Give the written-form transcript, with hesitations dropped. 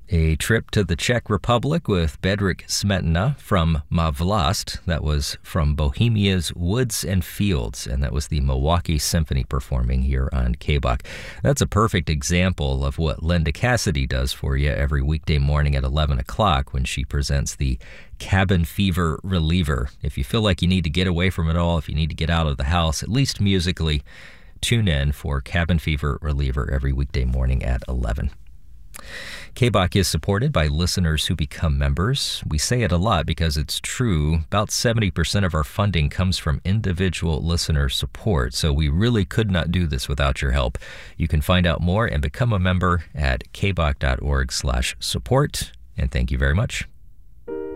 A trip to the Czech Republic with Bedřich Smetana from Má Vlast. That was from Bohemia's Woods and Fields, and that was the Milwaukee Symphony performing here on KBOK. That's a perfect example of what Linda Cassidy does for you every weekday morning at 11 o'clock when she presents the Cabin Fever Reliever. If you feel like you need to get away from it all, if you need to get out of the house, at least musically, tune in for Cabin Fever Reliever every weekday morning at 11. KBOK is supported by listeners who become members. We say it a lot because it's true. About 70% of our funding comes from individual listener support, so we really could not do this without your help. You can find out more and become a member at kbok.org/support, and thank you very much.